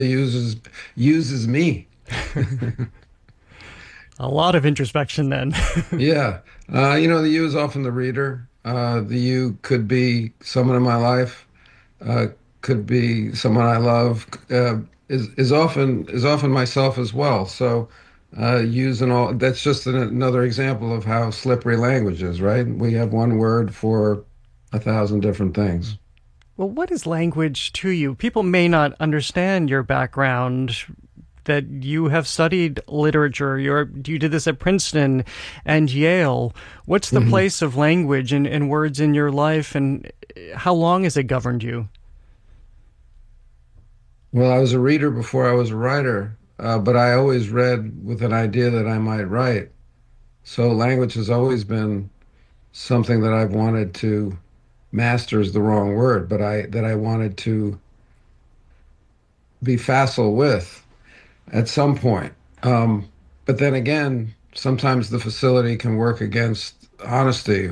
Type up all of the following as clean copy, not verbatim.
uses uses me. A lot of introspection then. Yeah. The you is often the reader. The you could be someone in my life, uh, could be someone I love, is often myself as well. So using all that's just another example of how slippery language is, right? We have one word for a thousand different things. Well, what is language to you? People may not understand your background, that you have studied literature. You did this at Princeton and Yale. What's the Mhm. place of language and words in your life, and how long has it governed you? Well, I was a reader before I was a writer, but I always read with an idea that I might write. So language has always been something that I've wanted to master is the wrong word, but I wanted to be facile with at some point. Um, but then again, sometimes the facility can work against honesty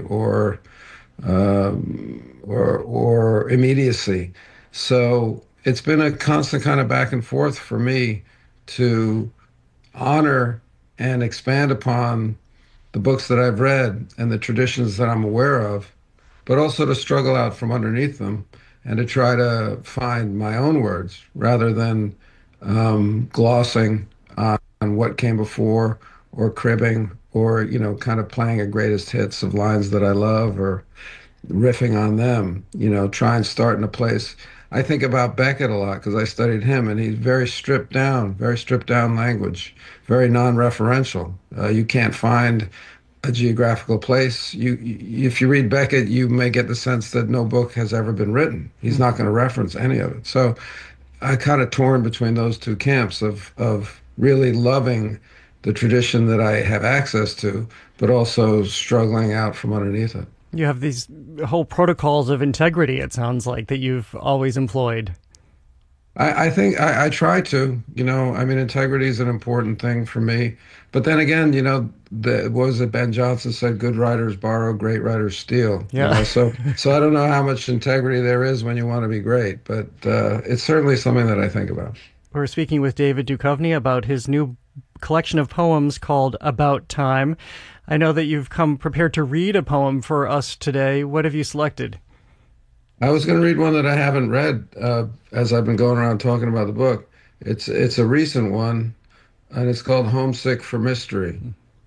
or immediacy. So it's been a constant kind of back and forth for me to honor and expand upon the books that I've read and the traditions that I'm aware of, but also to struggle out from underneath them and to try to find my own words rather than glossing on what came before or cribbing or, kind of playing a greatest hits of lines that I love or riffing on them, try and start in a place. I think about Beckett a lot because I studied him, and he's very stripped down language, very non-referential. You can't find a geographical place. If you read Beckett, you may get the sense that no book has ever been written. He's not going to reference any of it. So I kind of torn between those two camps of really loving the tradition that I have access to, but also struggling out from underneath it. You have these whole protocols of integrity, it sounds like, that you've always employed. I think I try to, I mean, integrity is an important thing for me. But then again, what was it Ben Jonson said, good writers borrow, great writers steal, Yeah. so I don't know how much integrity there is when you want to be great, but it's certainly something that I think about. We're speaking with David Duchovny about his new collection of poems called About Time. I know that you've come prepared to read a poem for us today. What have you selected? I was going to read one that I haven't read as I've been going around talking about the book. It's a recent one, and it's called Homesick for Mystery.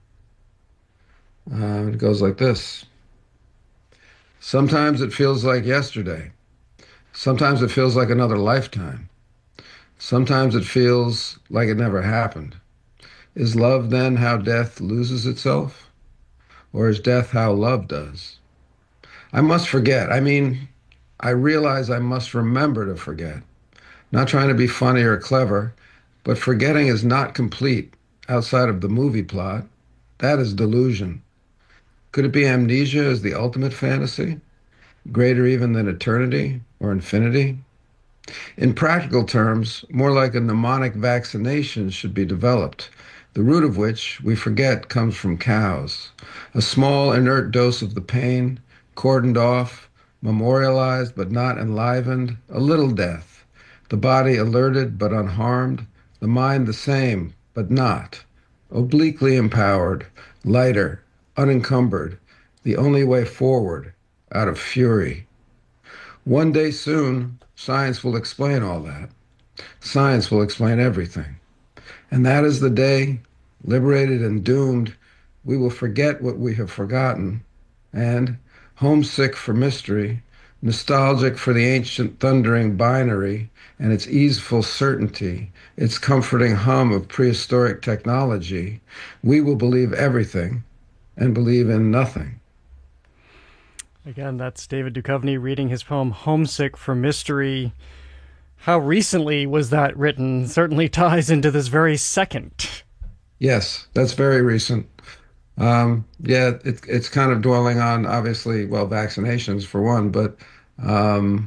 It goes like this. Sometimes it feels like yesterday. Sometimes it feels like another lifetime. Sometimes it feels like it never happened. Is love then how death loses itself? Or is death how love does? I must forget. I mean, I realize I must remember to forget. Not trying to be funny or clever, but forgetting is not complete outside of the movie plot. That is delusion. Could it be amnesia as the ultimate fantasy, greater even than eternity or infinity? In practical terms, more like a mnemonic vaccination should be developed, the root of which, we forget, comes from cows. A small inert dose of the pain, cordoned off, memorialized but not enlivened, a little death. The body alerted but unharmed, the mind the same but not. Obliquely empowered, lighter, unencumbered, the only way forward, out of fury. One day soon, science will explain all that. Science will explain everything. And that is the day, liberated and doomed, we will forget what we have forgotten. And, homesick for mystery, nostalgic for the ancient thundering binary and its easeful certainty, its comforting hum of prehistoric technology, we will believe everything and believe in nothing. Again, that's David Duchovny reading his poem Homesick for Mystery. How recently was that written? Certainly ties into this very second. Yes, that's very recent. Yeah, it's kind of dwelling on obviously, well, vaccinations for one, but um,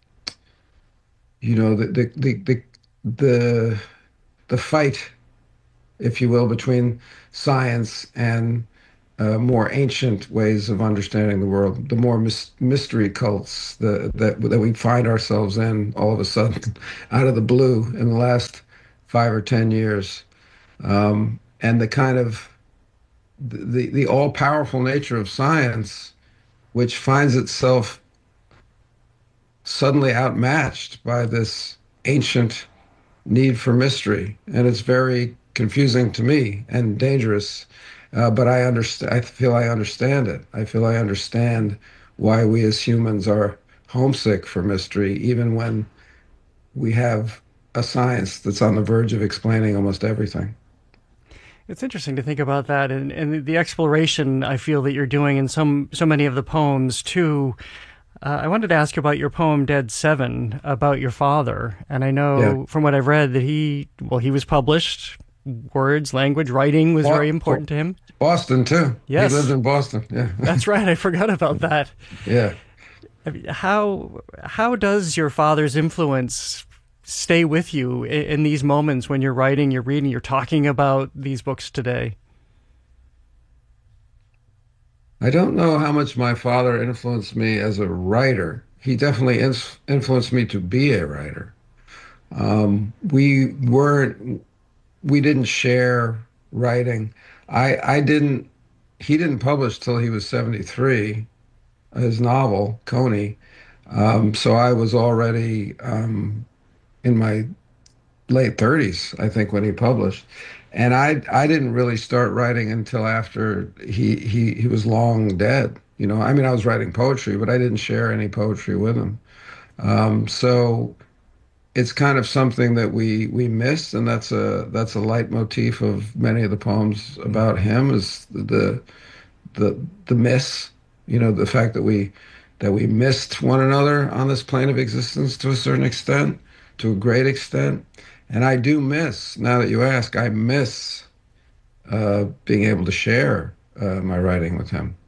the the fight, if you will, between science and more ancient ways of understanding the world, the more mystery cults that we find ourselves in all of a sudden, out of the blue in the last 5 or 10 years, and the kind of the all-powerful nature of science, which finds itself suddenly outmatched by this ancient need for mystery, and it's very confusing to me and dangerous. But I understand. I feel I understand it. I feel I understand why we as humans are homesick for mystery, even when we have a science that's on the verge of explaining almost everything. It's interesting to think about that, and the exploration I feel that you're doing in so many of the poems too. I wanted to ask you about your poem "Dead Seven" about your father, and I Yeah, know from what I've read that he was published. Words, language, writing was very important to him. Boston too. He lived Yes, in Boston. Yeah, that's right. I forgot about that. yeah. I mean, how does your father's influence stay with you in these moments when you're writing, you're reading, you're talking about these books today? I don't know how much my father influenced me as a writer. He definitely influenced me to be a writer. We didn't share writing. I didn't, he didn't publish till he was 73, his novel, Coney. So I was already in my late 30s, I think, when he published. And I didn't really start writing until after he was long dead. I mean, I was writing poetry, but I didn't share any poetry with him. So it's kind of something that we miss, and that's a leitmotif of many of the poems about him is the miss, the fact that we missed one another on this plane of existence to a certain extent, to a great extent. And I do miss, now that you ask, I miss being able to share my writing with him.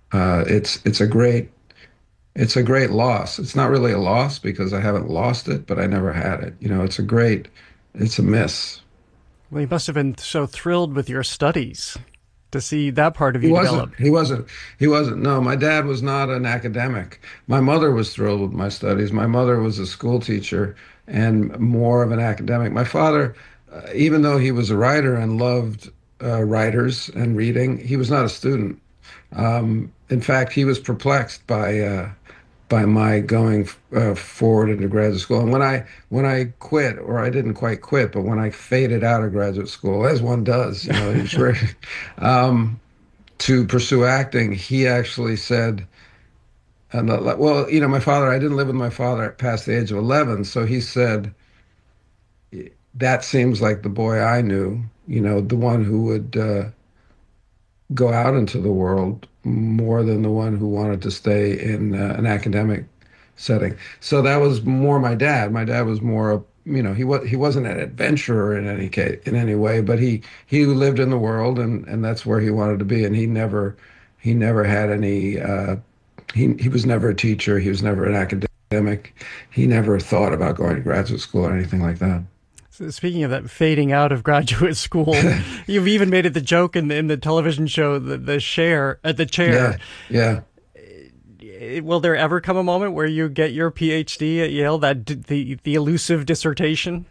It's a great loss. It's not really a loss because I haven't lost it, but I never had it. It's a miss. Well, you must have been so thrilled with your studies to see that part of He you wasn't. develop. He wasn't. He wasn't. No, my dad was not an academic. My mother was thrilled with my studies. My mother was a school teacher and more of an academic. My father, even though he was a writer and loved writers and reading, he was not a student. In fact, he was perplexed by my going forward into graduate school. And when I quit, or I didn't quite quit, but when I faded out of graduate school, as one does, it's very, um, to pursue acting, he actually said, well, my father, I didn't live with my father past the age of 11, so he said, that seems like the boy I knew, the one who would go out into the world more than the one who wanted to stay in an academic setting. So that was more my dad. My dad was more, he wasn't an adventurer in any case, in any way, but he lived in the world, and that's where he wanted to be. And he never had any. He was never a teacher. He was never an academic. He never thought about going to graduate school or anything like that. So speaking of that fading out of graduate school, you've even made it the joke in the television show, the share at the chair. Yeah, yeah. Will there ever come a moment where you get your PhD at Yale, the elusive dissertation?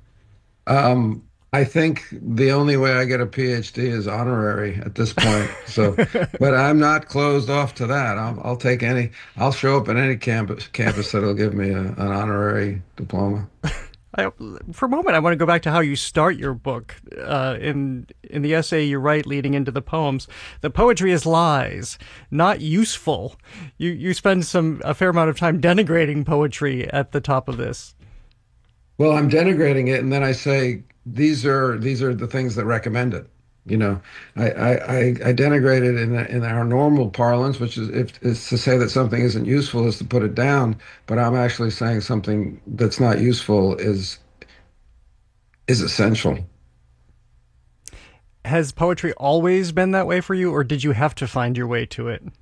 I think the only way I get a PhD is honorary at this point. So, but I'm not closed off to that. I'll take any. I'll show up at any campus that'll give me an honorary diploma. I, for a moment, I want to go back to how you start your book. In the essay you write leading into the poems, the poetry is lies, not useful. You spend a fair amount of time denigrating poetry at the top of this. Well, I'm denigrating it, and then I say these are the things that recommend it. I denigrate it in our normal parlance, which is to say that something isn't useful is to put it down. But I'm actually saying something that's not useful is essential. Has poetry always been that way for you, or did you have to find your way to it?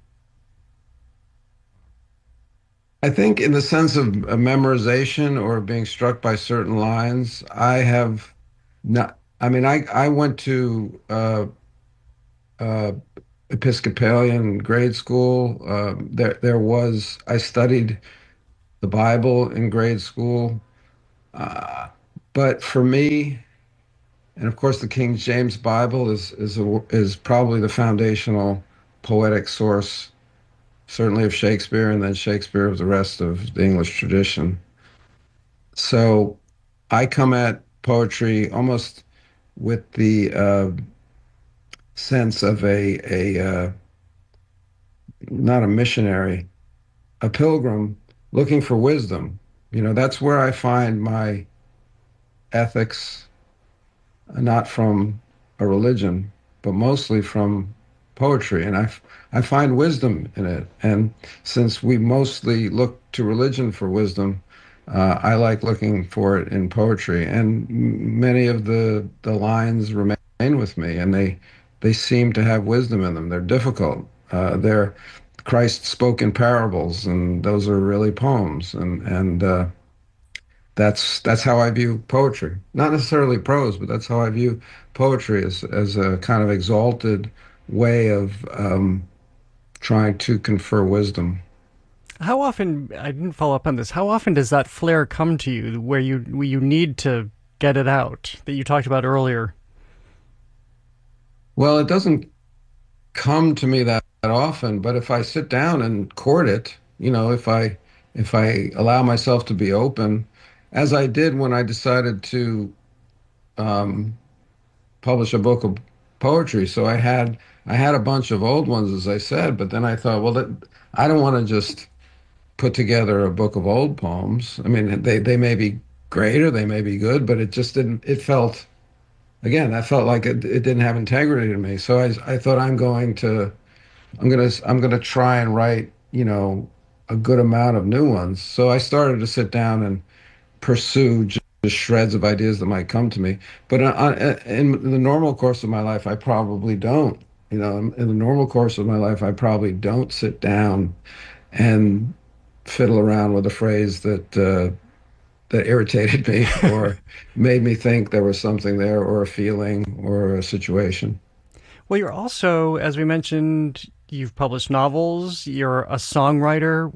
I think in the sense of a memorization or being struck by certain lines, I have not. I mean, I went to Episcopalian in grade school. I studied the Bible in grade school. Uh, but for me, and of course, the King James Bible is probably the foundational poetic source, certainly of Shakespeare, and then Shakespeare of the rest of the English tradition. So I come at poetry almost with the sense of a not a missionary, a pilgrim looking for wisdom. That's where I find my ethics, not from a religion, but mostly from poetry. And I find wisdom in it. And since we mostly look to religion for wisdom, I like looking for it in poetry. And many of the lines remain with me, and they seem to have wisdom in them. They're difficult. They're Christ spoke in parables, and those are really poems. And that's how I view poetry. Not necessarily prose, but that's how I view poetry as a kind of exalted way of trying to confer wisdom. How often, I didn't follow up on this, how often does that flair come to you where you need to get it out that you talked about earlier? Well, it doesn't come to me that often, but if I sit down and court it, if I allow myself to be open, as I did when I decided to um, publish a book of poetry. So I had a bunch of old ones, as I said, but then I thought, well, I don't want to just put together a book of old poems. I mean, they may be great or they may be good, but it just didn't. It felt again, I felt like it didn't have integrity to me. So I thought I'm gonna try and write, a good amount of new ones. So I started to sit down and pursue just shreds of ideas that might come to me. But in the normal course of my life, I probably don't. In the normal course of my life, I probably don't sit down and fiddle around with a phrase that irritated me or made me think there was something there or a feeling or a situation. Well, you're also, as we mentioned, you've published novels, you're a songwriter.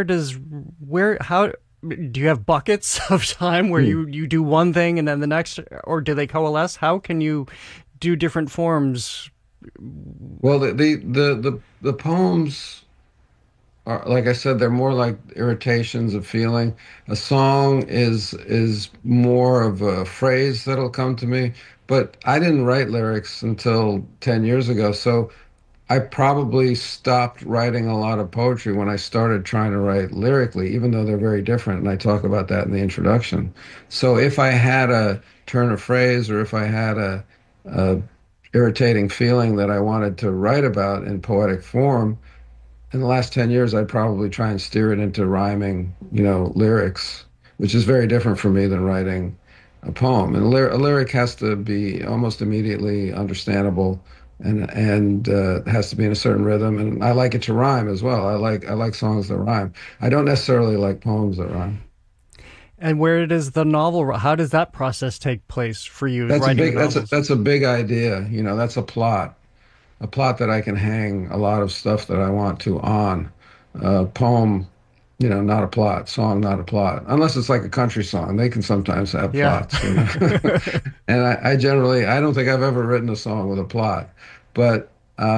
How do you have buckets of time where Hmm. you do one thing and then the next, or do they coalesce? How can you do different forms? Well, the poems are, like I said, they're more like irritations of feeling. A song is more of a phrase that'll come to me, but I didn't write lyrics until 10 years ago. So I probably stopped writing a lot of poetry when I started trying to write lyrically, even though they're very different. And I talk about that in the introduction. So if I had a turn of phrase or if I had a irritating feeling that I wanted to write about in poetic form, in the last 10 years, I'd probably try and steer it into rhyming, lyrics, which is very different for me than writing a poem. And a lyric has to be almost immediately understandable and has to be in a certain rhythm. And I like it to rhyme as well. I like songs that rhyme. I don't necessarily like poems that rhyme. And where does the novel, how does that process take place for you That's a writing the big that's a novels? that's a big idea. That's a plot that I can hang a lot of stuff that I want to on. Poem, not a plot. Song, not a plot. Unless it's like a country song, they can sometimes have Yeah. plots. And I don't think I've ever written a song with a plot, but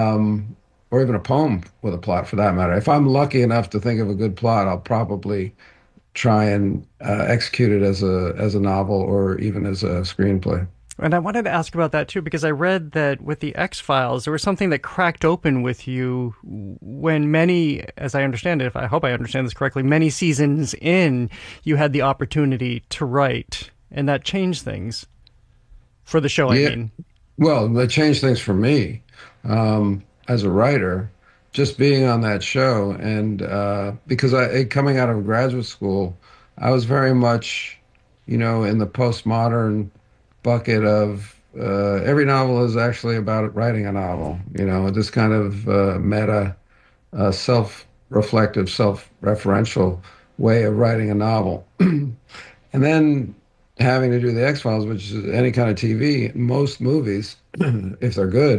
or even a poem with a plot for that matter. If I'm lucky enough to think of a good plot, I'll probably try and execute it as a novel or even as a screenplay. And I wanted to ask about that too, because I read that with the X Files, there was something that cracked open with you when many, as I understand it, if I hope I understand this correctly, many seasons in, you had the opportunity to write, and that changed things for the show. I Yeah, mean, well, that changed things for me as a writer, just being on that show. And because coming out of graduate school, I was very much, in the postmodern bucket of every novel is actually about writing a novel, this kind of meta, self-reflective, self-referential way of writing a novel. And then having to do the X-Files, which is any kind of TV, most movies, if they're good,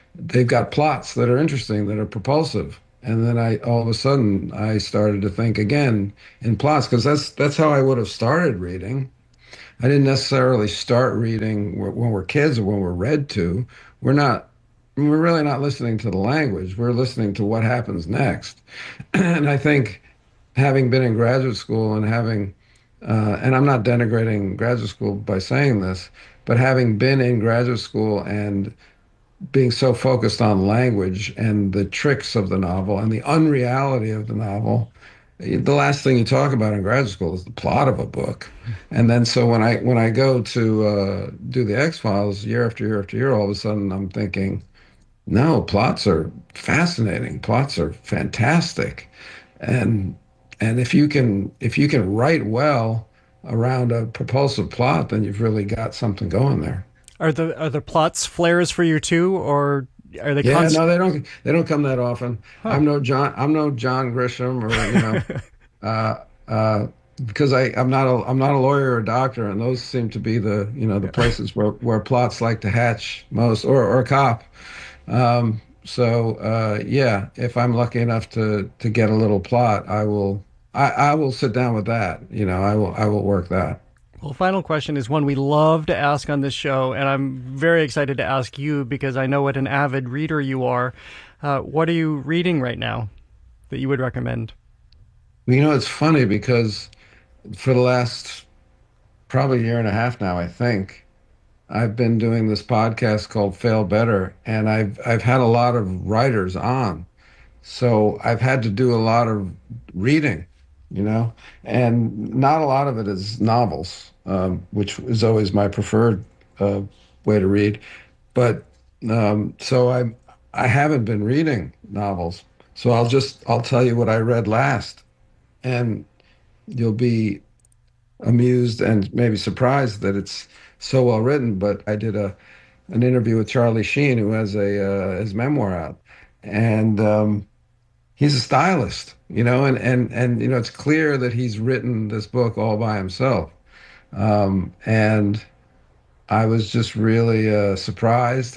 they've got plots that are interesting, that are propulsive. And then all of a sudden I started to think again in plots, because that's how I would have started reading. I didn't necessarily start reading when we're kids or when we're read to. We're not, we're really not listening to the language. We're listening to what happens next. And I think having been in graduate school and and I'm not denigrating graduate school by saying this, but having been in graduate school and being so focused on language and the tricks of the novel and the unreality of the novel, the last thing you talk about in graduate school is the plot of a book. And then so when I go to do the X-Files year after year after year, all of a sudden I'm thinking, no, plots are fascinating. Plots are fantastic. And if you can write well around a propulsive plot, then you've really got something going there. Are the plots flares for you too, or are they Yeah, constant? no, they don't come that often. Huh. I'm no John Grisham, or uh, uh, because I'm not a lawyer or a doctor, and those seem to be the places where plots like to hatch most, or a cop. Yeah, if I'm lucky enough to get a little plot, I will sit down with that. I will work that. Well, final question is one we love to ask on this show, and I'm very excited to ask you because I know what an avid reader you are. What are you reading right now that you would recommend? It's funny because for the last probably year and a half now, I think, I've been doing this podcast called Fail Better, and I've had a lot of writers on. So I've had to do a lot of reading, you know, and not a lot of it is novels, which is always my preferred uh, way to read. But so I haven't been reading novels. So I'll tell you what I read last, and you'll be amused and maybe surprised that it's so well written. But I did an interview with Charlie Sheen, who has a his memoir out, and he's a stylist, and it's clear that he's written this book all by himself. And I was just really surprised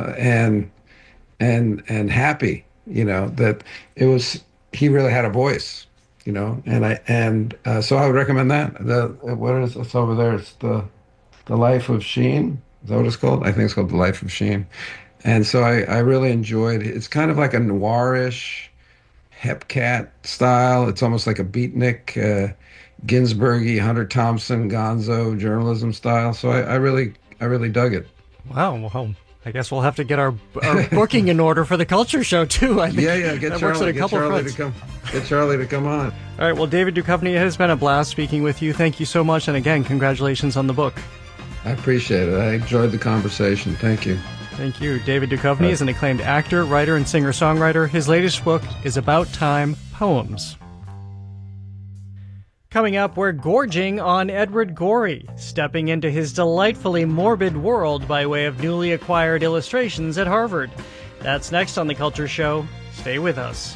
and happy, that it was he really had a voice, and so I would recommend that. What is it's over there? It's the Life of Sheen. Is that what it's called? I think it's called The Life of Sheen. And so I really enjoyed it. It's kind of like a noirish Hepcat style. It's almost like a beatnik, Ginsbergy, Hunter Thompson, Gonzo journalism style. So I really dug it. Wow, well, I guess we'll have to get our booking in order for the culture show too. I think Yeah, yeah. Get that works on Charlie. a Get couple Charlie to fronts. come. Get Charlie to come on. All right, well, David Duchovny, it has been a blast speaking with you. Thank you so much, and again, congratulations on the book. I appreciate it. I enjoyed the conversation. Thank you. Thank you. David Duchovny is an acclaimed actor, writer, and singer-songwriter. His latest book is About Time Poems. Coming up, we're gorging on Edward Gorey, stepping into his delightfully morbid world by way of newly acquired illustrations at Harvard. That's next on The Culture Show. Stay with us.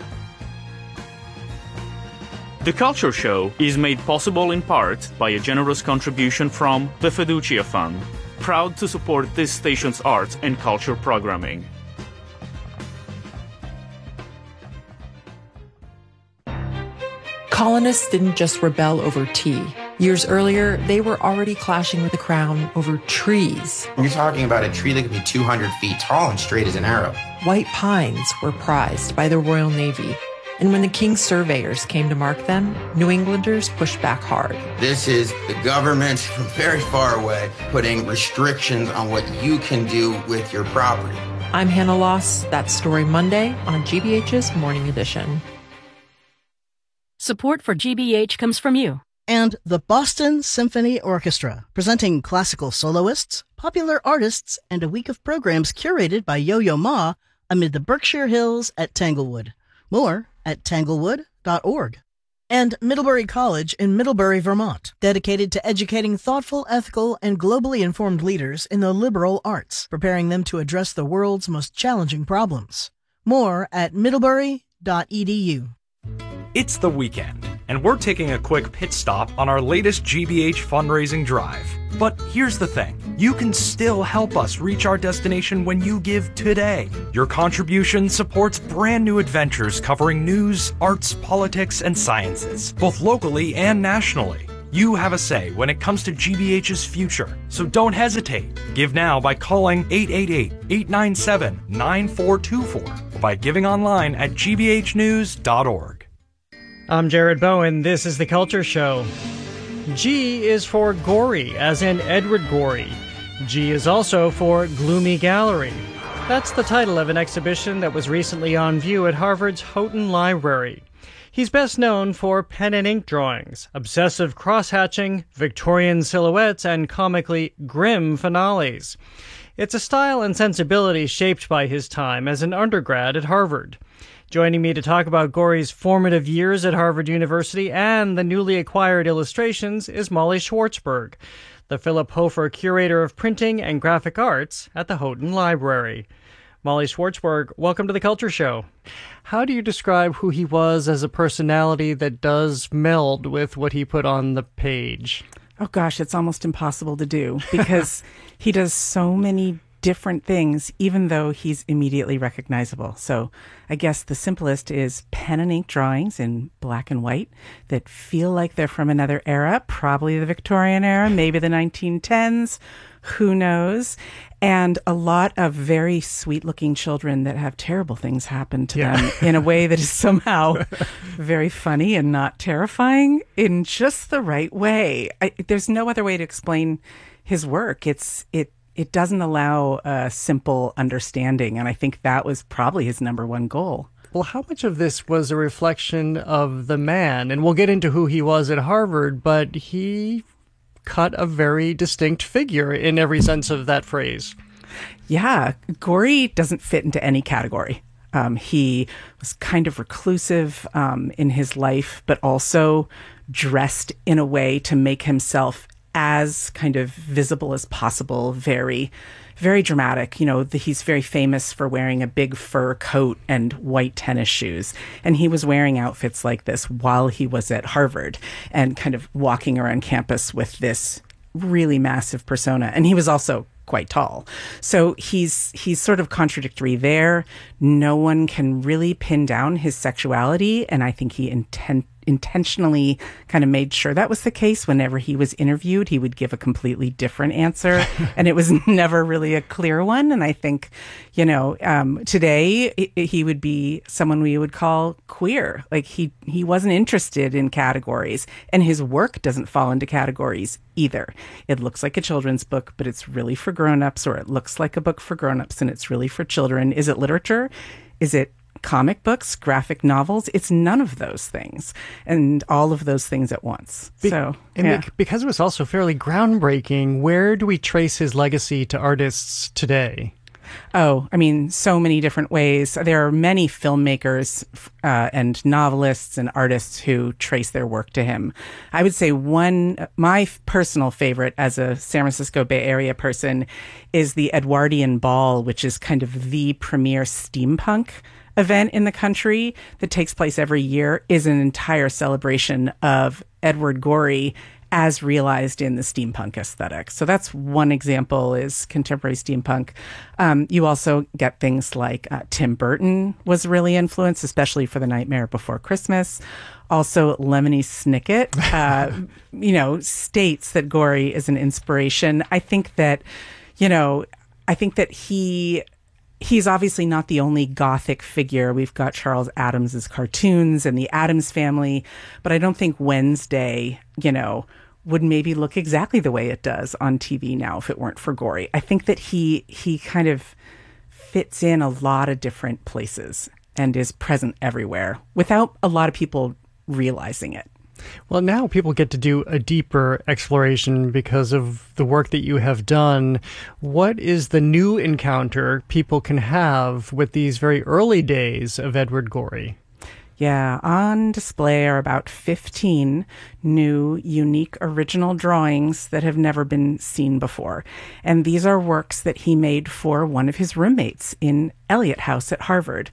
The Culture Show is made possible in part by a generous contribution from the Fiducia Fund, proud to support this station's arts and culture programming. Colonists didn't just rebel over tea. Years earlier, they were already clashing with the crown over trees. You're talking about a tree that could be 200 feet tall and straight as an arrow. White pines were prized by the Royal Navy. And when the king's surveyors came to mark them, New Englanders pushed back hard. This is the government from very far away putting restrictions on what you can do with your property. I'm Hannah Loss. That's Story Monday on GBH's Morning Edition. Support for GBH comes from you. And the Boston Symphony Orchestra, presenting classical soloists, popular artists, and a week of programs curated by Yo-Yo Ma amid the Berkshire Hills at Tanglewood. More at tanglewood.org. And Middlebury College in Middlebury, Vermont, dedicated to educating thoughtful, ethical, and globally informed leaders in the liberal arts, preparing them to address the world's most challenging problems. More at middlebury.edu. It's the weekend, and we're taking a quick pit stop on our latest GBH fundraising drive. But here's the thing. You can still help us reach our destination when you give today. Your contribution supports brand new adventures covering news, arts, politics, and sciences, both locally and nationally. You have a say when it comes to GBH's future, so don't hesitate. Give now by calling 888-897-9424 or by giving online at gbhnews.org. I'm Jared Bowen. This is The Culture Show. G is for gory, as in Edward Gorey. G is also for Gloomy Gallery. That's the title of an exhibition that was recently on view at Harvard's Houghton Library. He's best known for pen and ink drawings, obsessive cross-hatching, Victorian silhouettes, and comically grim finales. It's a style and sensibility shaped by his time as an undergrad at Harvard. Joining me to talk about Gorey's formative years at Harvard University and the newly acquired illustrations is Molly Schwartzberg, the Philip Hofer Curator of Printing and Graphic Arts at the Houghton Library. Molly Schwartzberg, welcome to The Culture Show. How do you describe who he was as a personality that does meld with what he put on the page? Oh gosh, it's almost impossible to do because he does so many different things, even though he's immediately recognizable. So I guess the simplest is pen and ink drawings in black and white that feel like they're from another era, probably the Victorian era, maybe the 1910s, who knows? And a lot of very sweet-looking children that have terrible things happen to them in a way that is somehow very funny and not terrifying in just the right way. There's no other way to explain his work. It doesn't allow a simple understanding, and I think that was probably his number one goal. Well, how much of this was a reflection of the man? And we'll get into who he was at Harvard, but he cut a very distinct figure in every sense of that phrase. Yeah, Gorey doesn't fit into any category. He was kind of reclusive in his life, but also dressed in a way to make himself as kind of visible as possible, very, very dramatic. You know, he's very famous for wearing a big fur coat and white tennis shoes. And he was wearing outfits like this while he was at Harvard and kind of walking around campus with this really massive persona. And he was also quite tall. So he's sort of contradictory there. No one can really pin down his sexuality. And I think he intentionally kind of made sure that was the case. Whenever he was interviewed, he would give a completely different answer. And it was never really a clear one. And I think, you know, today he would be someone we would call queer. Like he wasn't interested in categories, and his work doesn't fall into categories either. It looks like a children's book, but it's really for grown-ups, or it looks like a book for grown-ups and it's really for children. Is it literature? Is it comic books, graphic novels? It's none of those things, and all of those things at once. Because it was also fairly groundbreaking, where do we trace his legacy to artists today? Oh, I mean, so many different ways. There are many filmmakers and novelists and artists who trace their work to him. I would say my personal favorite as a San Francisco Bay Area person is the Edwardian Ball, which is kind of the premier steampunk event in the country that takes place every year. Is an entire celebration of Edward Gorey as realized in the steampunk aesthetic. So that's one example, is contemporary steampunk. You also get things like Tim Burton was really influenced, especially for The Nightmare Before Christmas. Also, Lemony Snicket, states that Gorey is an inspiration. I think that he's obviously not the only Gothic figure. We've got Charles Addams's cartoons and the Addams Family, but I don't think Wednesday, would maybe look exactly the way it does on TV now if it weren't for Gorey. I think that he kind of fits in a lot of different places and is present everywhere without a lot of people realizing it. Well, now people get to do a deeper exploration because of the work that you have done. What is the new encounter people can have with these very early days of Edward Gorey? Yeah, on display are about 15 new, unique, original drawings that have never been seen before. And these are works that he made for one of his roommates in Eliot House at Harvard.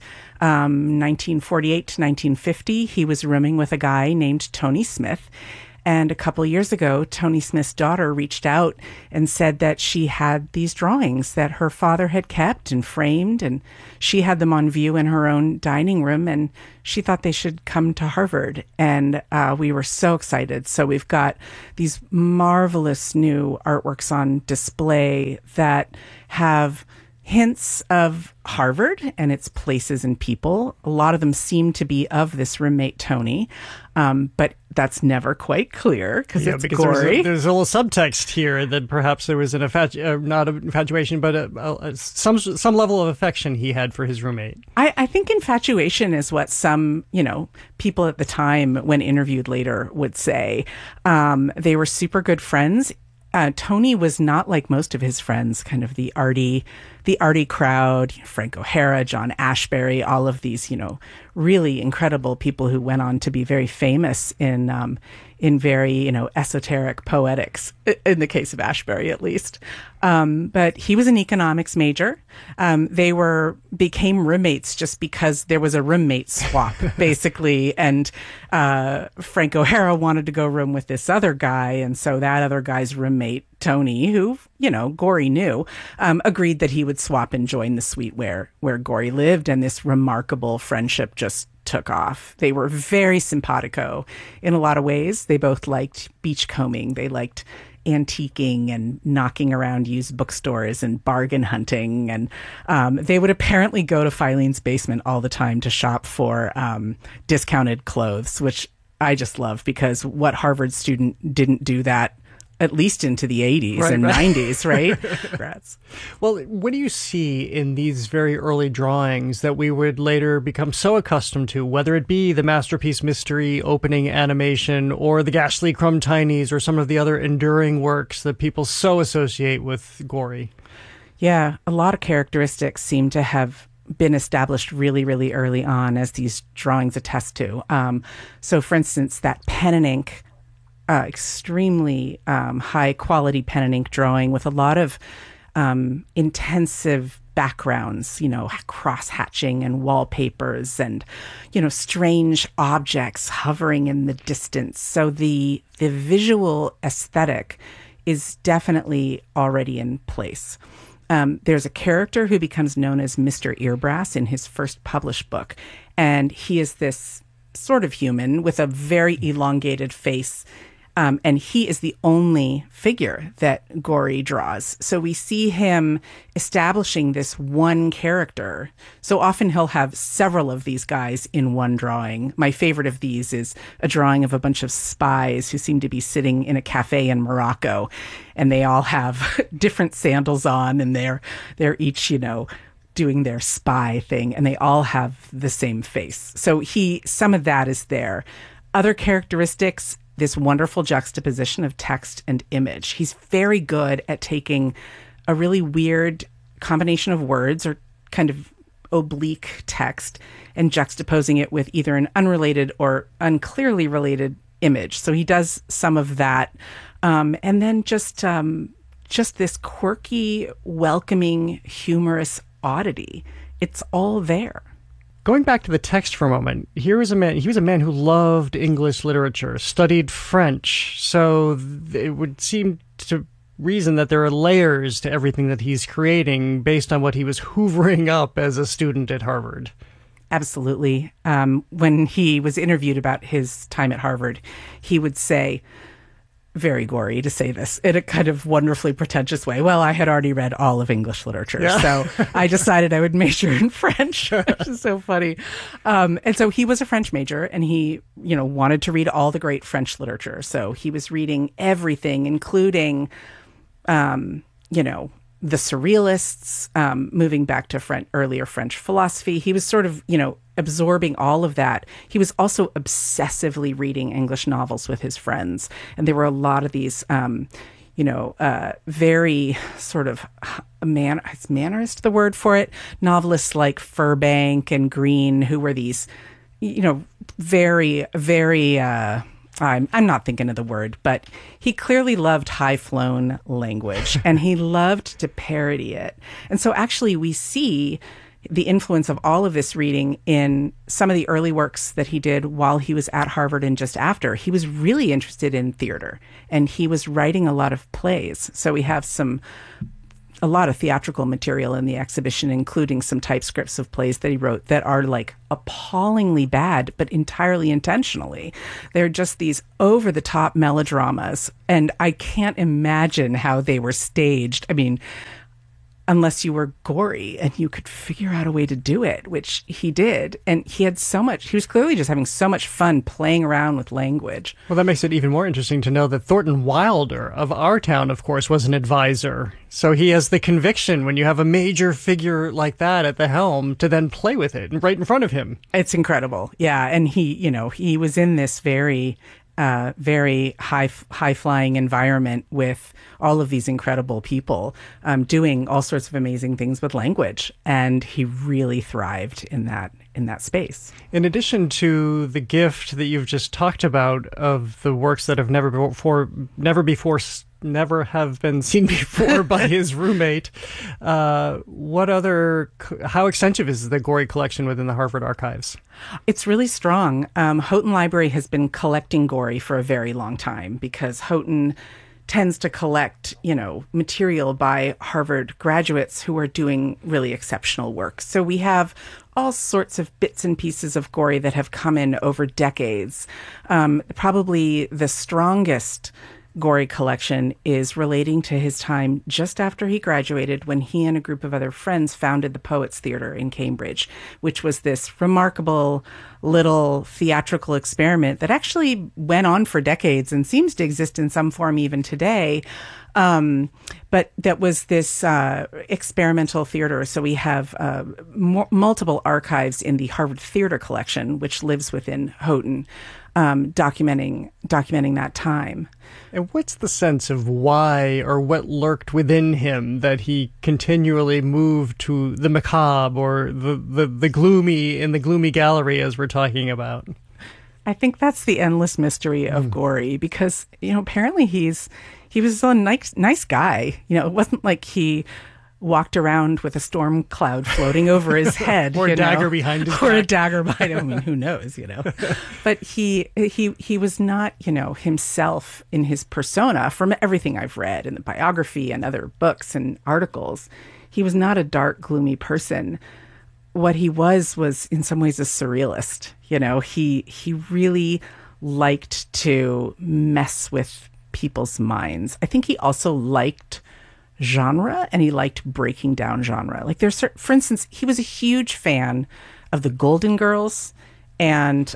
1948 to 1950, he was rooming with a guy named Tony Smith. And a couple years ago, Tony Smith's daughter reached out and said that she had these drawings that her father had kept and framed, and she had them on view in her own dining room, and she thought they should come to Harvard. And we were so excited. So we've got these marvelous new artworks on display that have hints of Harvard and its places and people. A lot of them seem to be of this roommate, Tony, but that's never quite clear because it's gory. There's a little subtext here that perhaps there was not an infatuation, but some level of affection he had for his roommate. I think infatuation is what some, people at the time, when interviewed later, would say. They were super good friends. Tony was not like most of his friends, kind of the arty crowd, Frank O'Hara, John Ashbery, all of these, really incredible people who went on to be very famous in very, esoteric poetics, in the case of Ashbery, at least. But he was an economics major. They became roommates just because there was a roommate swap, basically. And Frank O'Hara wanted to go room with this other guy. And so that other guy's roommate, Tony, who, Gorey knew, agreed that he would swap and join the suite where Gorey lived. And this remarkable friendship just took off. They were very simpatico in a lot of ways. They both liked beachcombing. They liked antiquing and knocking around used bookstores and bargain hunting. And they would apparently go to Filene's basement all the time to shop for discounted clothes, which I just love, because what Harvard student didn't do that at least into the 80s and 90s, right? Congrats. Well, what do you see in these very early drawings that we would later become so accustomed to, whether it be the Masterpiece Mystery opening animation or the Ghastly Crumb Tinies or some of the other enduring works that people so associate with Gorey? Yeah, a lot of characteristics seem to have been established really, really early on, as these drawings attest to. So, for instance, that pen and ink, extremely high quality pen and ink drawing with a lot of intensive backgrounds, cross hatching and wallpapers and, strange objects hovering in the distance. So the visual aesthetic is definitely already in place. There's a character who becomes known as Mr. Earbrass in his first published book. And he is this sort of human with a very elongated face. And he is the only figure that Gorey draws. So we see him establishing this one character. So often he'll have several of these guys in one drawing. My favorite of these is a drawing of a bunch of spies who seem to be sitting in a cafe in Morocco. And they all have different sandals on, and they're each, doing their spy thing. And they all have the same face. So some of that is there. Other characteristics, this wonderful juxtaposition of text and image. He's very good at taking a really weird combination of words or kind of oblique text and juxtaposing it with either an unrelated or unclearly related image. So he does some of that. And then just this quirky, welcoming, humorous oddity. It's all there. Going back to the text for a moment, he was a man who loved English literature, studied French, so it would seem to reason that there are layers to everything that he's creating based on what he was hoovering up as a student at Harvard. Absolutely. When he was interviewed about his time at Harvard, he would say, very gory to say this, in a kind of wonderfully pretentious way, well, I had already read all of English literature, so I decided I would major in French, which is so funny. And so he was a French major, and he, wanted to read all the great French literature. So he was reading everything, including, the Surrealists, moving back to earlier French philosophy. He was sort of, absorbing all of that. He was also obsessively reading English novels with his friends. And there were a lot of these, very sort of is mannerist the word for it? Novelists like Furbank and Green, who were these, very, very, I'm not thinking of the word, but he clearly loved high-flown language and he loved to parody it. And so actually we see the influence of all of this reading in some of the early works that he did while he was at Harvard and just after. He was really interested in theater and he was writing a lot of plays. So we have a lot of theatrical material in the exhibition, including some typescripts of plays that he wrote that are like appallingly bad, but entirely intentionally. They're just these over-the-top melodramas, and I can't imagine how they were staged. I mean, unless you were gory and you could figure out a way to do it, which he did. And he was clearly just having so much fun playing around with language. Well, that makes it even more interesting to know that Thornton Wilder of our town, of course, was an advisor. So he has the conviction when you have a major figure like that at the helm to then play with it right in front of him. It's incredible. Yeah. And he was in this very high-flying environment with all of these incredible people doing all sorts of amazing things with language, and he really thrived in that space. In addition to the gift that you've just talked about of the works that have never have been seen before by his roommate, how extensive is the Gorey collection within the Harvard archives? It's really strong. Houghton Library has been collecting Gorey for a very long time because Houghton tends to collect, material by Harvard graduates who are doing really exceptional work. So we have all sorts of bits and pieces of Gorey that have come in over decades. Probably the strongest Gorey collection is relating to his time just after he graduated, when he and a group of other friends founded the Poets Theatre in Cambridge, which was this remarkable little theatrical experiment that actually went on for decades and seems to exist in some form even today. But that was this experimental theater. So we have multiple archives in the Harvard Theater Collection, which lives within Houghton, documenting that time. And what's the sense of why or what lurked within him that he continually moved to the macabre or the gloomy in the gloomy gallery, as we're talking about? I think that's the endless mystery of Gorey, because, apparently he was a nice guy. It wasn't like he walked around with a storm cloud floating over his head, or a dagger behind his back. Or a dagger behind him. I mean, who knows, But he was not, himself in his persona. From everything I've read in the biography and other books and articles, he was not a dark, gloomy person. What he was in some ways a surrealist. He really liked to mess with people's minds. I think he also liked genre, and he liked breaking down genre. Like for instance, he was a huge fan of the Golden Girls and,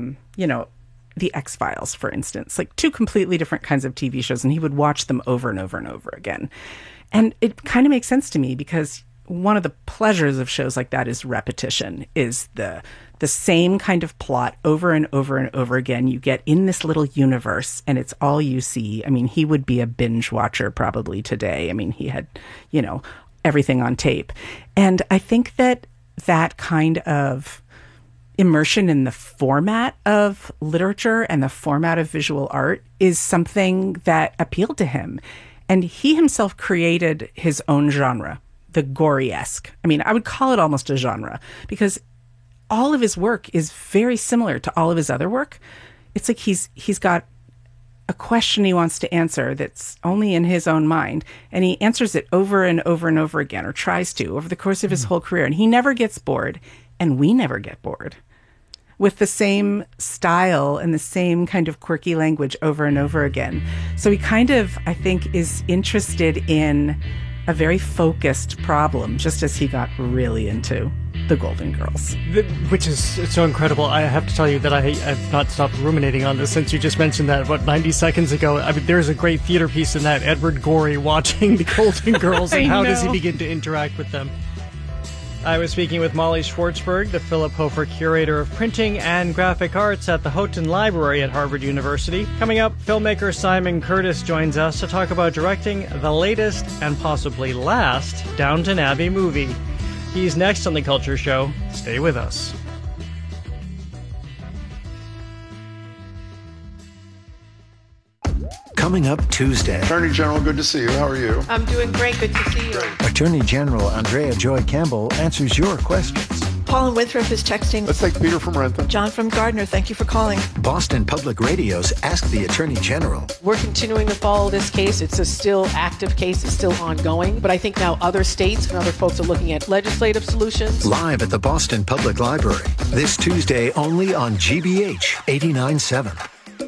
the X-Files, for instance, like two completely different kinds of TV shows. And he would watch them over and over and over again. And it kind of makes sense to me, because one of the pleasures of shows like that is repetition, is the same kind of plot over and over and over again. You get in this little universe and it's all you see. I mean, he would be a binge watcher probably today. I mean, he had, everything on tape. And I think that kind of immersion in the format of literature and the format of visual art is something that appealed to him. And he himself created his own genre, the Gorey-esque. I mean, I would call it almost a genre, because all of his work is very similar to all of his other work. It's like he's got a question he wants to answer that's only in his own mind, and he answers it over and over and over again, or tries to, over the course of his whole career. And he never gets bored, and we never get bored, with the same style and the same kind of quirky language over and over again. So he kind of, I think, is interested in a very focused problem, just as he got really into the Golden Girls. Which is so incredible. I have to tell you that I've not stopped ruminating on this since you just mentioned that, 90 seconds ago. I mean, there's a great theater piece in that, Edward Gorey watching the Golden Girls, and how does he begin to interact with them? I was speaking with Molly Schwartzberg, the Philip Hofer Curator of Printing and Graphic Arts at the Houghton Library at Harvard University. Coming up, filmmaker Simon Curtis joins us to talk about directing the latest and possibly last Downton Abbey movie. He's next on The Culture Show. Stay with us. coming up Tuesday. Attorney General, good to see you. How are you? I'm doing great. Good to see you. Attorney General Andrea Joy Campbell answers your questions. Paul and Winthrop is texting. Let's take Peter from Rentham. John from Gardner, thank you for calling. Boston Public Radio's Ask the Attorney General. We're continuing to follow this case. It's a still active case. It's still ongoing. But I think now other states and other folks are looking at legislative solutions. Live at the Boston Public Library. This Tuesday only on GBH 89.7.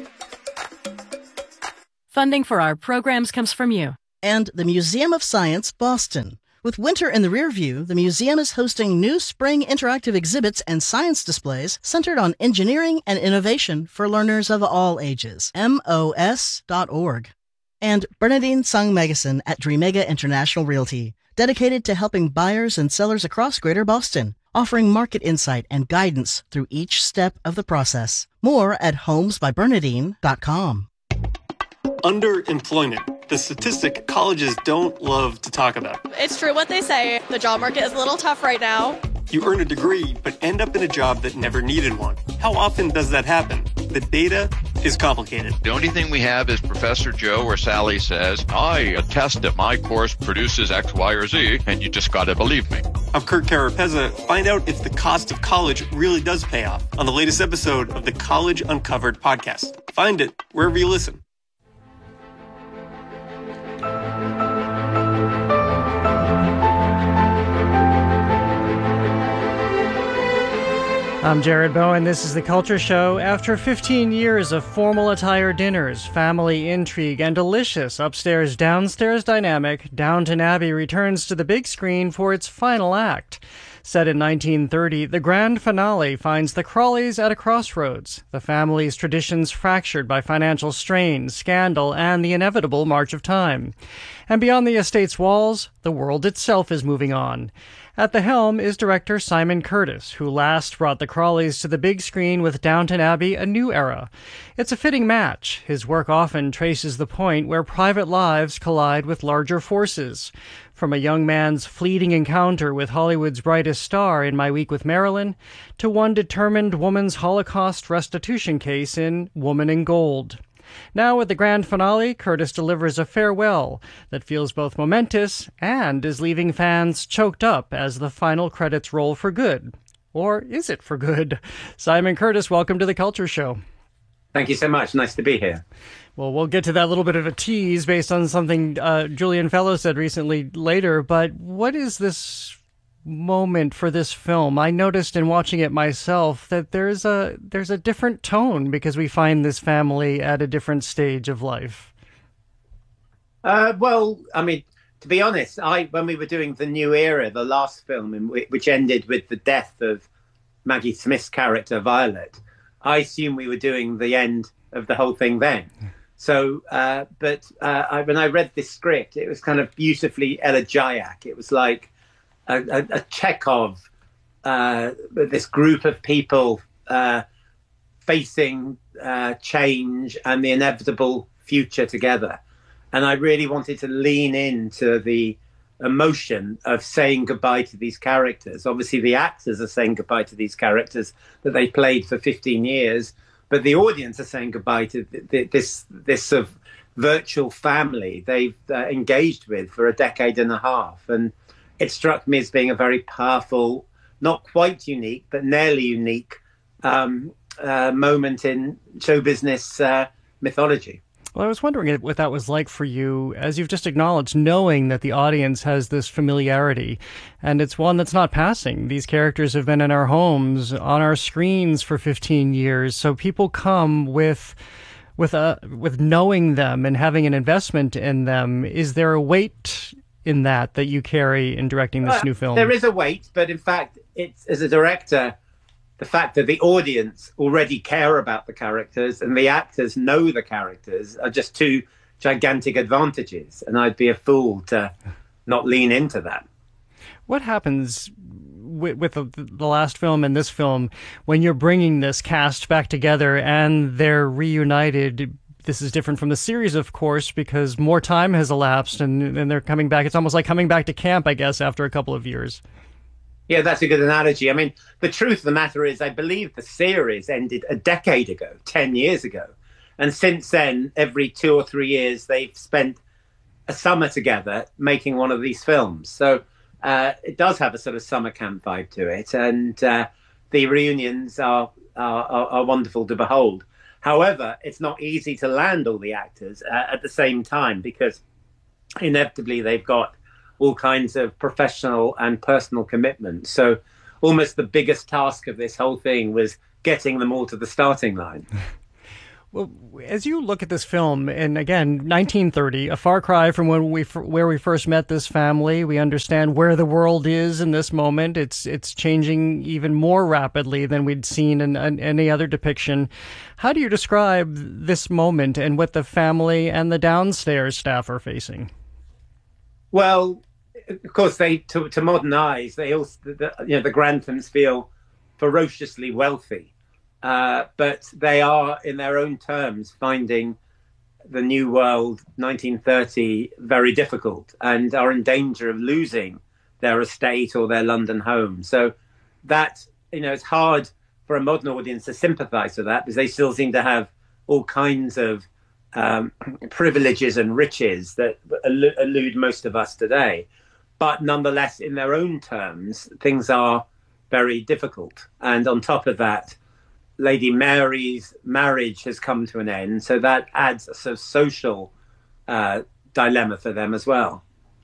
Funding for our programs comes from you. And the Museum of Science, Boston. With winter in the rear view, the museum is hosting new spring interactive exhibits and science displays centered on engineering and innovation for learners of all ages. MOS.org. And Bernadine Sung Megason at Dreamega International Realty, dedicated to helping buyers and sellers across Greater Boston, offering market insight and guidance through each step of the process. More at homesbybernadine.com. Underemployment, the statistic colleges don't love to talk about. It's true what they say. The job market is a little tough right now. You earn a degree, but end up in a job that never needed one. How often does that happen? The data is complicated. The only thing we have is Professor Joe or Sally says, I attest that my course produces X, Y, or Z, and you just gotta believe me. I'm Kurt Carapezza. Find out if the cost of college really does pay off on the latest episode of the College Uncovered podcast. Find it wherever you listen. I'm Jared Bowen. This is The Culture Show. After 15 years of formal attire dinners, family intrigue, and delicious upstairs-downstairs dynamic, Downton Abbey returns to the big screen for its final act. Set in 1930, the grand finale finds the Crawleys at a crossroads, the family's traditions fractured by financial strain, scandal, and the inevitable march of time. And beyond the estate's walls, the world itself is moving on. At the helm is director Simon Curtis, who last brought the Crawleys to the big screen with Downton Abbey: A New Era. It's a fitting match. His work often traces the point where private lives collide with larger forces. From a young man's fleeting encounter with Hollywood's brightest star in My Week with Marilyn, to one determined woman's Holocaust restitution case in Woman in Gold. Now, with the grand finale, Curtis delivers a farewell that feels both momentous and is leaving fans choked up as the final credits roll for good. Or is it for good? Simon Curtis, welcome to The Culture Show. Thank you so much. Nice to be here. Well, we'll get to that little bit of a tease based on something Julian Fellows said recently later, but what is this moment for this film? I noticed in watching it myself that there's a different tone because we find this family at a different stage of life. Well, I mean, to be honest, when we were doing The New Era, the last film, which ended with the death of Maggie Smith's character Violet, I assumed we were doing the end of the whole thing then. So, when I read this script, it was kind of beautifully elegiac. It was like a Chekhov, this group of people facing change and the inevitable future together. And I really wanted to lean into the emotion of saying goodbye to these characters. Obviously, the actors are saying goodbye to these characters that they played for 15 years, but the audience are saying goodbye to this sort of virtual family they've engaged with for a decade and a half. And it struck me as being a very powerful, not quite unique, but nearly unique moment in show business mythology. Well, I was wondering what that was like for you, as you've just acknowledged, knowing that the audience has this familiarity, and it's one that's not passing. These characters have been in our homes, on our screens for 15 years, so people come with knowing them and having an investment in them. Is there a weight in that you carry in directing this new film? There is a weight, but in fact, it's, as a director, the fact that the audience already care about the characters and the actors know the characters are just two gigantic advantages. And I'd be a fool to not lean into that. What happens with the last film and this film when you're bringing this cast back together and they're reunited? This is different from the series, of course, because more time has elapsed and they're coming back. It's almost like coming back to camp, I guess, after a couple of years. Yeah, that's a good analogy. I mean, the truth of the matter is, I believe the series ended a decade ago, 10 years ago. And since then, every 2 or 3 years, they've spent a summer together making one of these films. So it does have a sort of summer camp vibe to it. And the reunions are wonderful to behold. However, it's not easy to land all the actors at the same time, because inevitably they've got all kinds of professional and personal commitments. So almost the biggest task of this whole thing was getting them all to the starting line. Well, as you look at this film, and again, 1930, a far cry from where we first met this family. We understand where the world is in this moment. It's changing even more rapidly than we'd seen in any other depiction. How do you describe this moment and what the family and the downstairs staff are facing? Well, of course, to modern eyes, they also, the Granthams feel ferociously wealthy. But they are, in their own terms, finding the new world 1930 very difficult and are in danger of losing their estate or their London home. So that, it's hard for a modern audience to sympathize with that, because they still seem to have all kinds of privileges and riches that elude most of us today. But nonetheless, in their own terms, things are very difficult. And on top of that, Lady Mary's marriage has come to an end, so that adds a sort of social dilemma for them as well.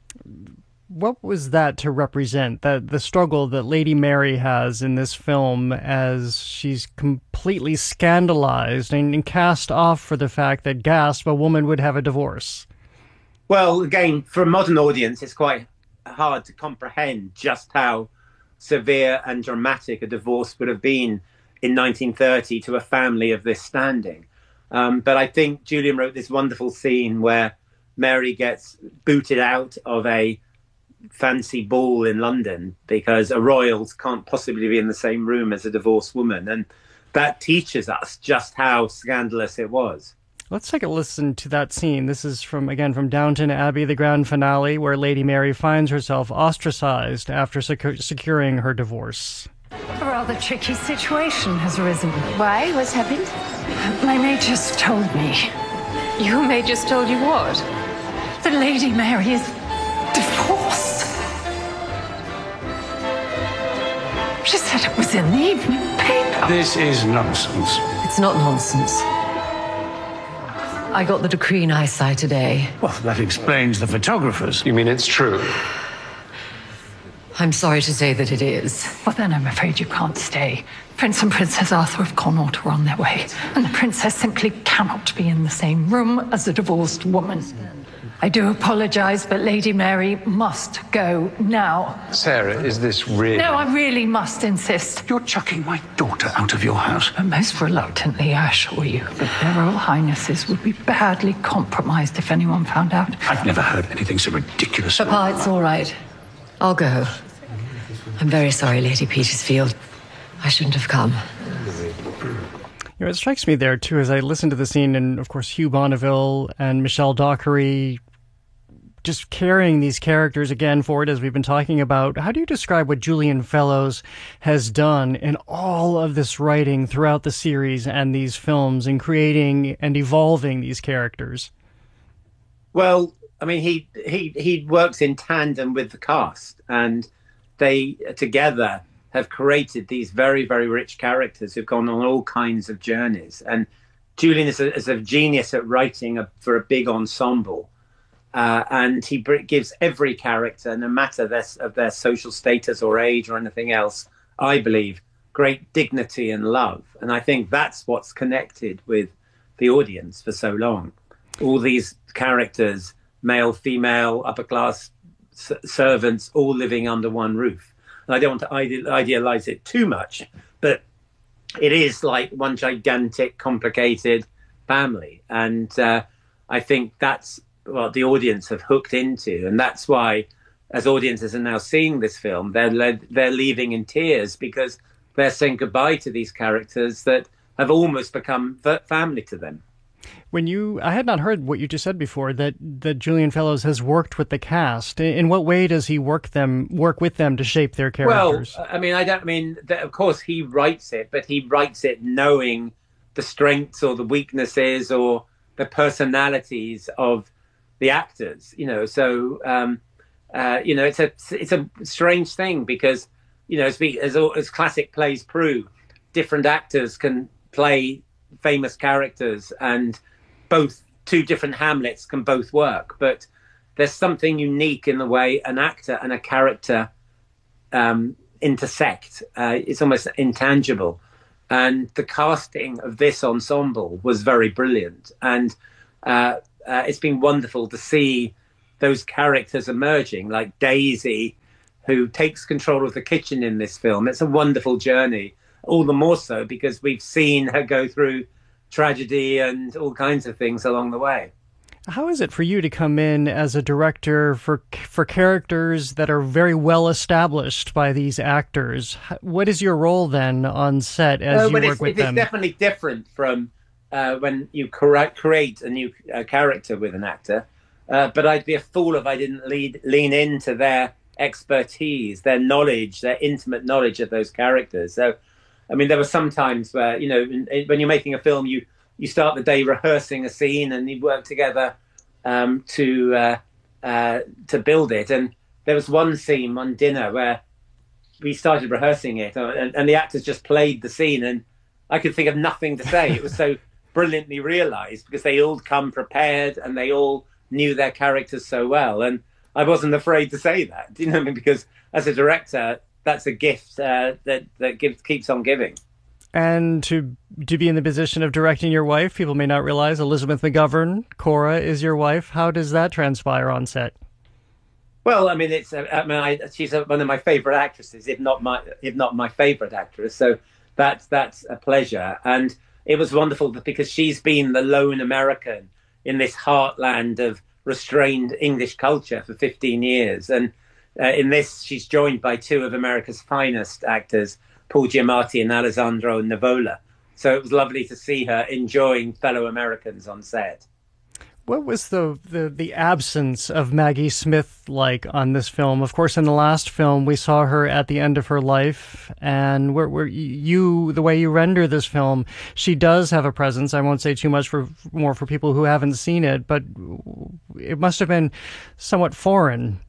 What was that to represent, the struggle that Lady Mary has in this film, as she's completely scandalized and cast off for the fact that, gasp, a woman would have a divorce? Well, again, for a modern audience, it's quite hard to comprehend just how severe and dramatic a divorce would have been in 1930 to a family of this standing. But I think Julian wrote this wonderful scene where Mary gets booted out of a fancy ball in London because a royal can't possibly be in the same room as a divorced woman. And that teaches us just how scandalous it was. Let's take a listen to that scene. This is from Downton Abbey, the grand finale, where Lady Mary finds herself ostracized after securing her divorce. A rather tricky situation has arisen. Why? What's happened? My maid just told me. Your maid just told you what? That Lady Mary is divorced. She said it was in the evening paper. This is nonsense. It's not nonsense. I got the decree in eyesight today. Well, that explains the photographers. You mean it's true? I'm sorry to say that it is. Well, then I'm afraid you can't stay. Prince and Princess Arthur of Connaught are on their way, and the princess simply cannot be in the same room as a divorced woman. I do apologize, but Lady Mary must go now. Sarah, is this really... No, I really must insist. You're chucking my daughter out of your house. Most reluctantly, I assure you. But their Royal Highnesses would be badly compromised if anyone found out. I've never heard anything so ridiculous. Papa, it's all right. I'll go. I'm very sorry, Lady Petersfield. I shouldn't have come. It strikes me there, too, as I listen to the scene, and, of course, Hugh Bonneville and Michelle Dockery just carrying these characters again forward, as we've been talking about. How do you describe what Julian Fellowes has done in all of this writing throughout the series and these films, in creating and evolving these characters? Well, I mean, he works in tandem with the cast, and they together have created these very, very rich characters who've gone on all kinds of journeys. And Julian is a genius at writing for a big ensemble. And he gives every character, no matter their social status or age or anything else, I believe, great dignity and love. And I think that's what's connected with the audience for so long. All these characters, male, female, upper class servants, all living under one roof. And I don't want to idealize it too much, but it is like one gigantic, complicated family. And I think that's what the audience have hooked into. And that's why, as audiences are now seeing this film, they're leaving in tears, because they're saying goodbye to these characters that have almost become family to them. I had not heard what you just said before, that Julian Fellowes has worked with the cast. In what way does he work with them to shape their characters? Well, I mean, of course he writes it, but he writes it knowing the strengths or the weaknesses or the personalities of the actors. So it's a strange thing because as classic plays prove, different actors can play famous characters, and both two different Hamlets can both work. But there's something unique in the way an actor and a character intersect. It's almost intangible. And the casting of this ensemble was very brilliant. And it's been wonderful to see those characters emerging, like Daisy, who takes control of the kitchen in this film. It's a wonderful journey, all the more so because we've seen her go through tragedy and all kinds of things along the way. How is it for you to come in as a director for characters that are very well established by these actors? What is your role then on set as you work with them? It's definitely different from when you create a new character with an actor. But I'd be a fool if I didn't lean into their expertise, their knowledge, their intimate knowledge of those characters. So, I mean, there were some times where, when you're making a film, you start the day rehearsing a scene and you work together to build it. And there was one scene on dinner where we started rehearsing it and the actors just played the scene and I could think of nothing to say. It was so brilliantly realized because they all come prepared and they all knew their characters so well. And I wasn't afraid to say that, because as a director, that's a gift that keeps on giving. And to be in the position of directing your wife, people may not realize Elizabeth McGovern, Cora, is your wife. How does that transpire on set? Well, I mean, she's one of my favorite actresses, if not my favorite actress. So that's a pleasure. And it was wonderful because she's been the lone American in this heartland of restrained English culture for 15 years. And in this, she's joined by two of America's finest actors, Paul Giamatti and Alessandro Nivola. So it was lovely to see her enjoying fellow Americans on set. What was the absence of Maggie Smith like on this film? Of course, in the last film, we saw her at the end of her life, and the way you render this film, she does have a presence. I won't say too much for people who haven't seen it, but it must have been somewhat foreign.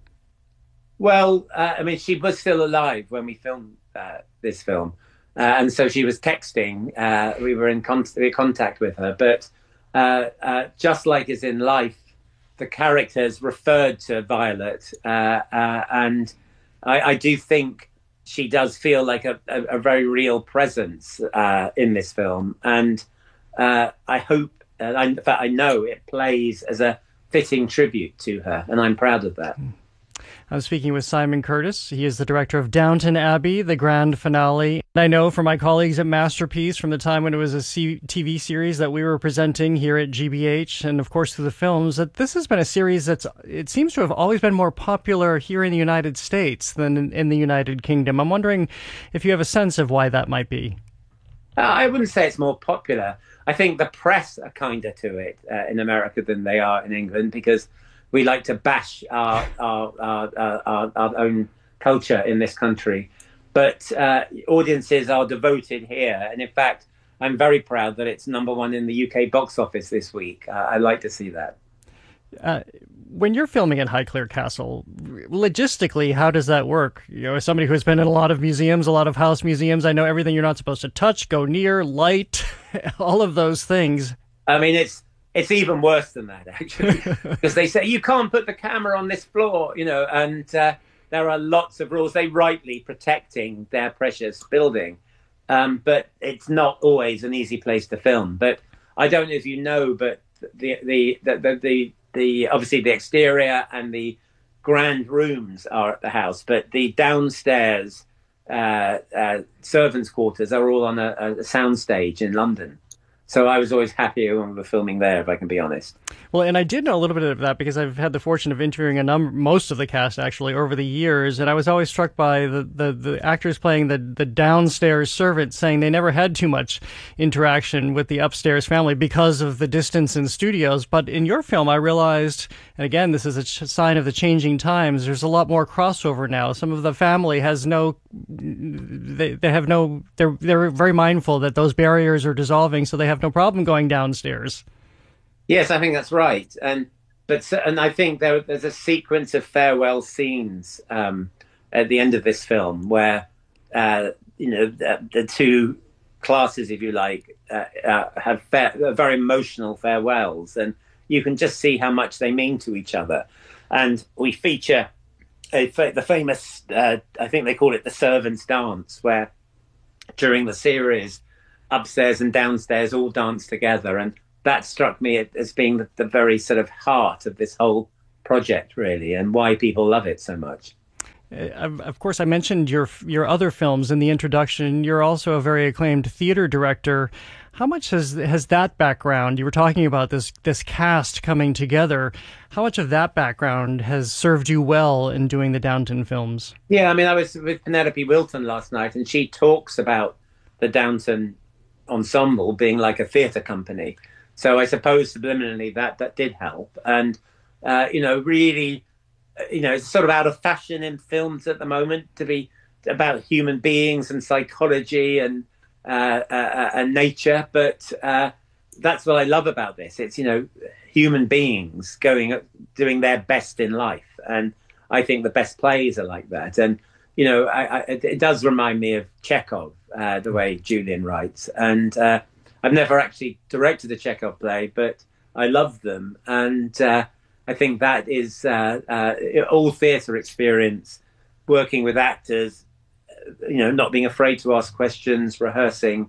Well, she was still alive when we filmed this film, and so she was texting. We were in contact with her, but just like as in life, the characters referred to Violet, and I do think she does feel like a very real presence in this film, and I hope, in fact, I know it plays as a fitting tribute to her, and I'm proud of that. I'm speaking with Simon Curtis. He is the director of Downton Abbey, the grand finale. I know from my colleagues at Masterpiece from the time when it was a TV series that we were presenting here at GBH, and of course through the films, that this has been a series it seems to have always been more popular here in the United States than in the United Kingdom. I'm wondering if you have a sense of why that might be. I wouldn't say it's more popular. I think the press are kinder to it in America than they are in England because we like to bash our own culture in this country. But audiences are devoted here. And in fact, I'm very proud that it's #1 in the UK box office this week. I like to see that. When you're filming at Highclere Castle, logistically, how does that work? As somebody who has been in a lot of museums, a lot of house museums, I know everything you're not supposed to touch, go near, light, all of those things. I mean, it's even worse than that, actually, because they say you can't put the camera on this floor, and there are lots of rules. They rightly protecting their precious building, but it's not always an easy place to film. But I don't know if you know, but the obviously the exterior and the grand rooms are at the house, but the downstairs servants' quarters are all on a soundstage in London. So I was always happier when we were filming there, if I can be honest. Well, and I did know a little bit of that because I've had the fortune of interviewing most of the cast actually over the years, and I was always struck by the actors playing the downstairs servant saying they never had too much interaction with the upstairs family because of the distance in studios. But in your film, I realized, and again, this is a sign of the changing times, there's a lot more crossover now. Some of the family has they're very mindful that those barriers are dissolving, so they have no problem going downstairs. Yes, I think that's right. And I think there's a sequence of farewell scenes at the end of this film where the two classes, if you like, have very emotional farewells, and you can just see how much they mean to each other. And we feature the famous, I think they call it the servants' dance, where during the series, upstairs and downstairs all dance together, and that struck me as being the very sort of heart of this whole project, really, and why people love it so much. Of course, I mentioned your other films in the introduction. You're also a very acclaimed theater director. How much has that background, you were talking about this cast coming together, how much of that background has served you well in doing the Downton films? Yeah, I mean, I was with Penelope Wilton last night, and she talks about the Downton ensemble being like a theatre company. So I suppose subliminally that did help. And, really, it's sort of out of fashion in films at the moment to be about human beings and psychology and nature. But that's what I love about this. It's, human beings doing their best in life. And I think the best plays are like that. And, it does remind me of Chekhov, the way Julian writes. And I've never actually directed a Chekhov play, but I love them. And I think that is all theatre experience, working with actors, not being afraid to ask questions, rehearsing,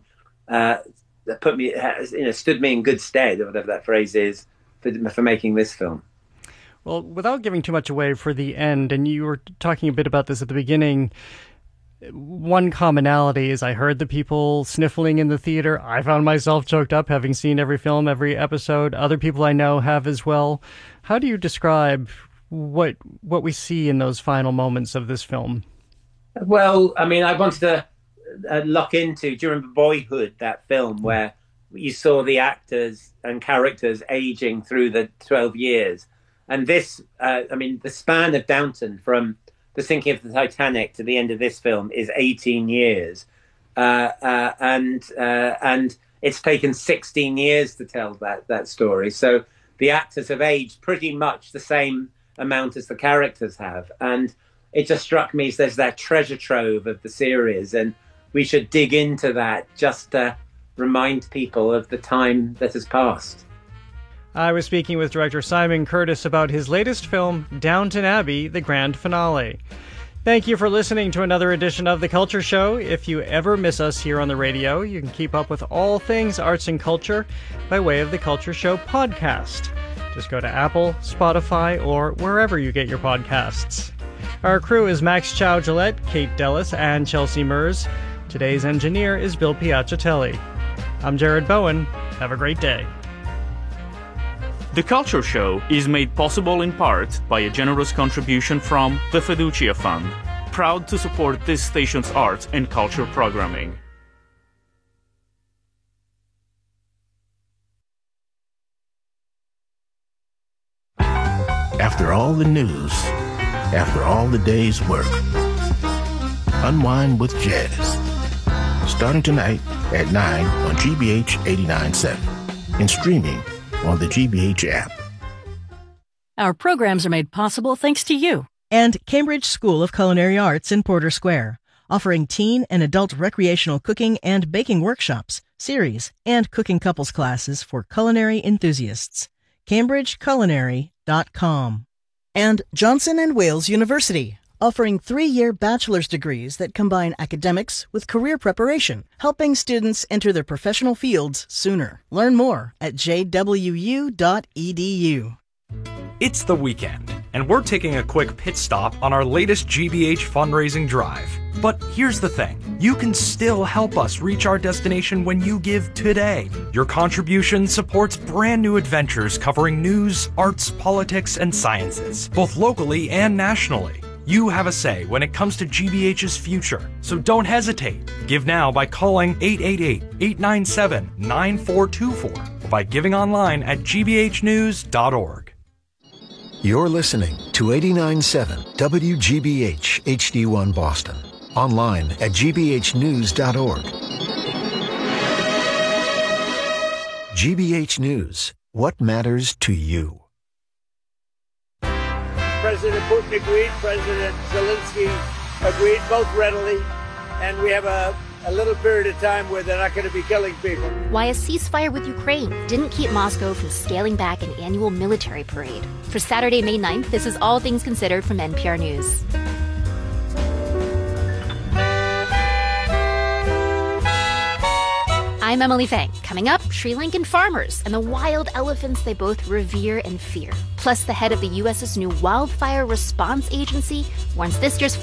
stood me in good stead, or whatever that phrase is, for making this film. Well, without giving too much away for the end, and you were talking a bit about this at the beginning, one commonality is I heard the people sniffling in the theater. I found myself choked up having seen every film, every episode. Other people I know have as well. How do you describe what we see in those final moments of this film? Well, I mean, I wanted to lock into, do you remember Boyhood, that film where you saw the actors and characters aging through the 12 years? And this, the span of Downton from the sinking of the Titanic to the end of this film is 18 years. And it's taken 16 years to tell that story. So the actors have aged pretty much the same amount as the characters have. And it just struck me as there's that treasure trove of the series, and we should dig into that just to remind people of the time that has passed. I was speaking with director Simon Curtis about his latest film, Downton Abbey, the grand finale. Thank you for listening to another edition of The Culture Show. If you ever miss us here on the radio, you can keep up with all things arts and culture by way of The Culture Show podcast. Just go to Apple, Spotify, or wherever you get your podcasts. Our crew is Max Chow-Gillette, Kate Dellis, and Chelsea Mers. Today's engineer is Bill Piacciatelli. I'm Jared Bowen. Have a great day. The Culture Show is made possible in part by a generous contribution from the Fiducia Fund, proud to support this station's arts and culture programming. After all the news, after all the day's work, unwind with jazz. Starting tonight at 9 on GBH 89.7 and streaming on the GBH app. Our programs are made possible thanks to you. And Cambridge School of Culinary Arts in Porter Square, offering teen and adult recreational cooking and baking workshops, series, and cooking couples classes for culinary enthusiasts. CambridgeCulinary.com. And Johnson & Wales University, offering 3-year bachelor's degrees that combine academics with career preparation, helping students enter their professional fields sooner. Learn more at jwu.edu. It's the weekend, and we're taking a quick pit stop on our latest GBH fundraising drive. But here's the thing. You can still help us reach our destination when you give today. Your contribution supports brand new adventures covering news, arts, politics, and sciences, both locally and nationally. You have a say when it comes to GBH's future, so don't hesitate. Give now by calling 888-897-9424 or by giving online at gbhnews.org. You're listening to 89.7 WGBH HD1 Boston. Online at gbhnews.org. GBH News. What matters to you? President Putin agreed, President Zelensky agreed, both readily, and we have a little period of time where they're not going to be killing people. Why a ceasefire with Ukraine didn't keep Moscow from scaling back an annual military parade. For Saturday, May 9th, this is All Things Considered from NPR News. I'm Emily Fang. Coming up, Sri Lankan farmers and the wild elephants they both revere and fear. Plus, the head of the U.S.'s new Wildfire Response Agency warns this year's